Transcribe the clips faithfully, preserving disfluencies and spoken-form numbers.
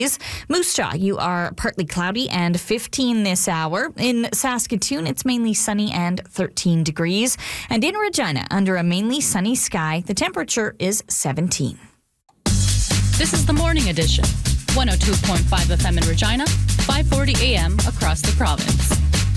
Moose Jaw, you are partly cloudy and fifteen this hour. In Saskatoon, it's mainly sunny and thirteen degrees. And in Regina, under a mainly sunny sky, the temperature is seventeen. This is the Morning Edition. one oh two point five F M in Regina, five forty A M across the province.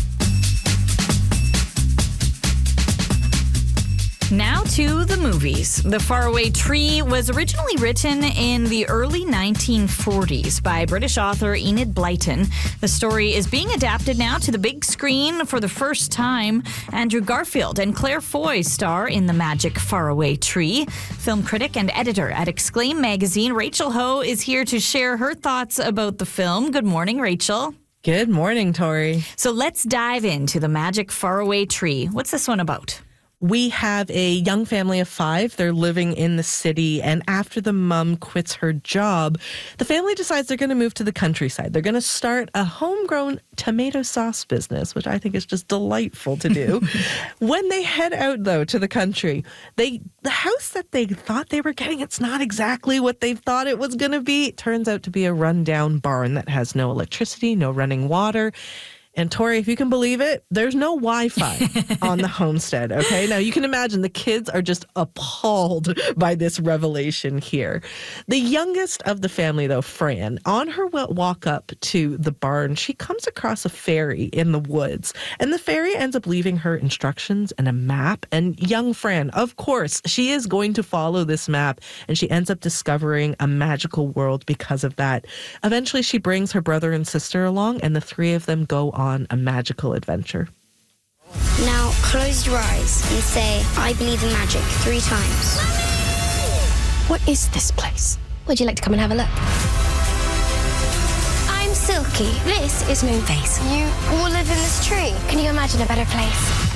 Now to the movies. The Faraway Tree was originally written in the early nineteen forties by British author Enid Blyton. The story is being adapted now to the big screen for the first time. Andrew Garfield and Claire Foy star in the magic Faraway Tree. Film critic and editor at Exclaim magazine, Rachel Ho, is here to share her thoughts about the film. Good morning, Rachel. Good morning, Tori. So let's dive into the magic Faraway Tree. What's this one about? We have a young family of five. They're living in the city, and after the mom quits her job, the family decides they're going to move to the countryside. They're going to start a homegrown tomato sauce business, which I think is just delightful to do. When they head out, though, to the country, they the house that they thought they were getting, it's not exactly what they thought it was going to be. It turns out to be a rundown barn that has no electricity, no running water. And Tori, if you can believe it, there's no Wi-Fi on the homestead, okay? Now, you can imagine the kids are just appalled by this revelation here. The youngest of the family, though, Fran, on her walk up to the barn, she comes across a fairy in the woods. And the fairy ends up leaving her instructions and a map. And young Fran, of course, she is going to follow this map. And she ends up discovering a magical world because of that. Eventually, she brings her brother and sister along, and the three of them go on on a magical adventure. Now close your eyes and say, I believe in magic, three times. What is this place? Would you like to come and have a look? I'm Silky. This is Moonface. You all live in this tree. Can you imagine a better place?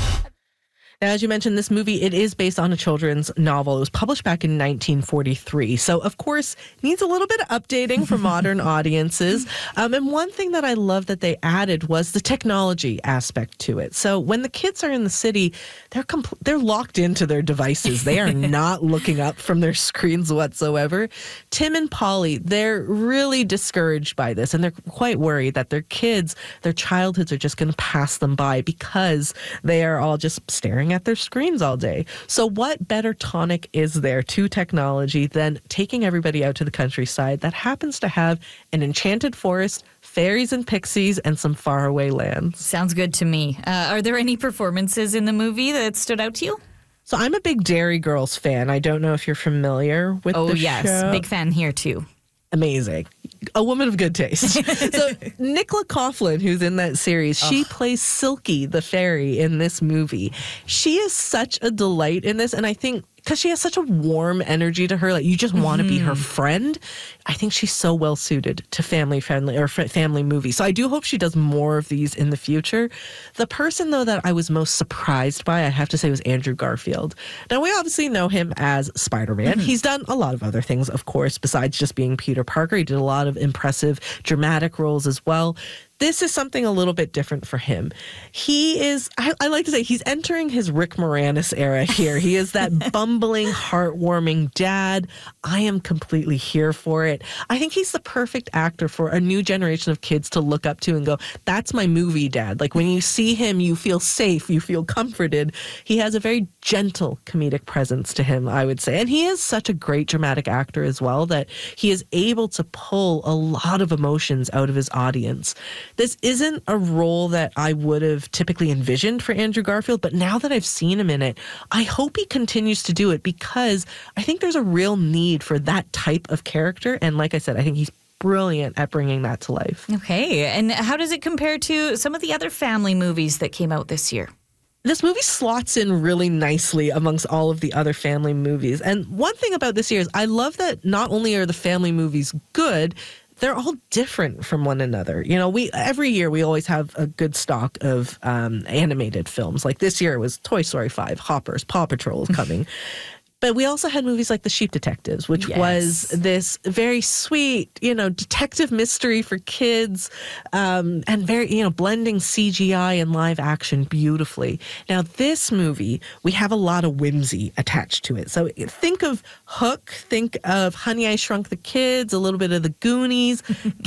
Now, as you mentioned, this movie, it is based on a children's novel. It was published back in nineteen forty-three. So, of course, needs a little bit of updating for modern audiences. Um, and one thing that I love that they added was the technology aspect to it. So when the kids are in the city, they're compl- they're locked into their devices. They are not looking up from their screens whatsoever. Tim and Polly, they're really discouraged by this, and they're quite worried that their kids, their childhoods are just going to pass them by because they are all just staring at their screens all day. So what better tonic is there to technology than taking everybody out to the countryside that happens to have an enchanted forest, fairies and pixies, and some faraway lands? Sounds good to me. Uh, are there any performances in the movie that stood out to you? So I'm a big Dairy Girls fan. I don't know if you're familiar with oh, the yes. show. Oh, yes. Big fan here, too. Amazing. A woman of good taste. So Nicola Coughlan, who's in that series, she oh. plays Silky, the fairy, in this movie. She is such a delight in this, and I think because she has such a warm energy to her, like you just want to mm-hmm. be her friend. I think she's so well suited to family friendly or f- family movies. So I do hope she does more of these in the future. The person, though, that I was most surprised by, I have to say, was Andrew Garfield. Now, we obviously know him as Spider-Man. Mm-hmm. He's done a lot of other things, of course, besides just being Peter Parker. He did a lot of impressive dramatic roles as well. This is something a little bit different for him. He is, I, I like to say, he's entering his Rick Moranis era here. He is that bumbling, heartwarming dad. I am completely here for it. I think he's the perfect actor for a new generation of kids to look up to and go, that's my movie dad. Like when you see him, you feel safe, you feel comforted. He has a very gentle comedic presence to him, I would say. And he is such a great dramatic actor as well that he is able to pull a lot of emotions out of his audience. This isn't a role that I would have typically envisioned for Andrew Garfield, but now that I've seen him in it, I hope he continues to do it because I think there's a real need for that type of character. And like I said, I think he's brilliant at bringing that to life. Okay. And how does it compare to some of the other family movies that came out this year? This movie slots in really nicely amongst all of the other family movies. And one thing about this year is I love that not only are the family movies good, they're all different from one another. You know, we every year we always have a good stock of um, animated films. Like this year it was Toy Story five, Hoppers, Paw Patrol is coming. But we also had movies like The Sheep Detectives, which Yes. was this very sweet, you know, detective mystery for kids, um, and very, you know, blending C G I and live action beautifully. Now, this movie, we have a lot of whimsy attached to it. So think of Hook, think of Honey, I Shrunk the Kids, a little bit of The Goonies.